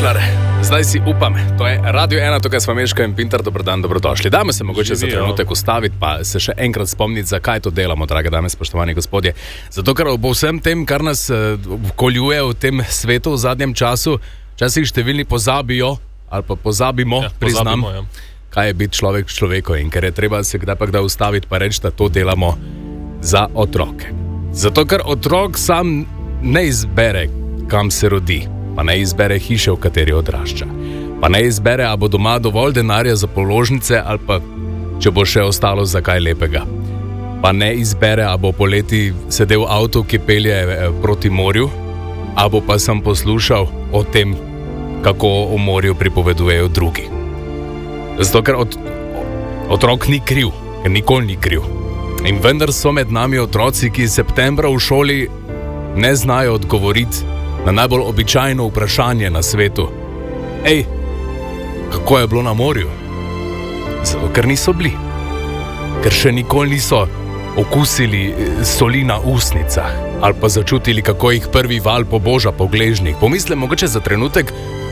Šušlar, zdaj si upam, to je Radio 1, tukaj smo Meško in Pintar, dobrodan, dobrodošli. Dajmo se mogoče za trenutek ustaviti, pa se še enkrat spomniti, zakaj to delamo, drage dame, spoštovani gospodje. Zato, ker ob vsem tem, kar nas koljuje v tem svetu v zadnjem času, včasih številni pozabijo, ali pa pozabimo, priznam, kaj je biti človek človeku in ker je treba se kdaj pa kdaj ustaviti pa reči, da to delamo za otroke. Zato, ker otrok sam ne izbere, kam se rodi, pa ne izbere hiše, v kateri odrašča, pa ne izbere, a bo doma dovolj denarja za položnice ali pa, če bo še ostalo za kaj lepega. Pa ne izbere, a bo poleti sedel v avtu, ki pelje proti morju, a bo pa sem poslušal o tem, kako o morju pripovedujejo drugi. Zato, ker otrok ni kriv, ker nikoli ni kriv. In vendar so med nami otroci, ki septembra v šoli ne znajo odgovoriti na najbolj običajno vprašanje na svetu. Ej, kako je bilo na morju? Zato, ker niso bili. Ker še nikoli niso okusili soli na usnicah ali pa začutili, kako jih prvi val poboža po gležnjih. Pomislim mogoče za trenutek,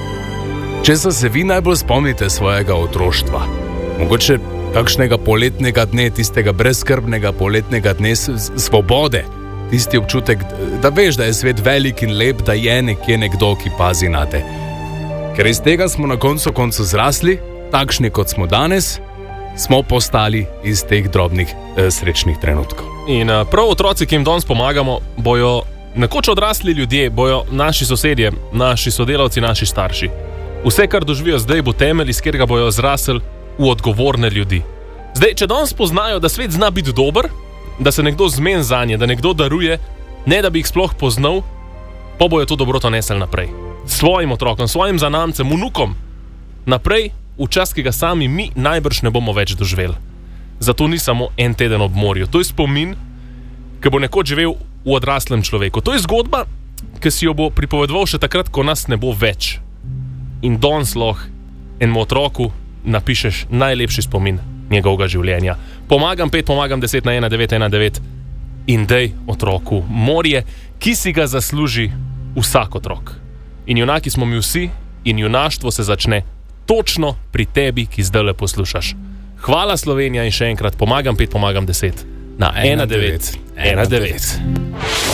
če se vi najbolj spomnite svojega otroštva. Mogoče kakšnega poletnega dne, tistega brezskrbnega poletnega dne svobode. Tisti občutek, da veš, da je svet velik in lep, da je nekje nekdo, ki pazi na te. Ker iz tega smo na koncu zrasli, takšni kot smo danes, smo postali iz teh drobnih srečnih trenutkov. In prav otroci, ki jim danes pomagamo, bojo nekoč odrasli ljudje, bojo naši sosedje, naši sodelavci, naši starši. Vse, kar doživijo zdaj, bo temelj, iz katerega bojo zrasli v odgovorne ljudi. Zdaj, če danes poznajo, da svet zna biti dober, da se nekdo zmen zanje, da nekdo daruje, ne da bi jih sploh poznal, pa bojo to dobroto nesel naprej. Svojim otrokom, svojim zanamcem, vnukom. Naprej, v čas, ki ga sami mi najbrž ne bomo več doživeli. Zato ni samo en teden ob morju. To je spomin, ki bo nekoč živel v odraslem človeku. To je zgodba, ki si jo bo pripovedoval še takrat, ko nas ne bo več. In danes lahko enemu otroku napišeš najlepši spomin njegovega življenja. Pomagam 5, pomagam 10 na 1919 in dej otroku morje, ki si ga zasluži vsak otrok. In junaki smo mi vsi in junaštvo se začne točno pri tebi, ki zdaj le poslušaš. Hvala Slovenija in še enkrat pomagam 5, pomagam 10 na 1919.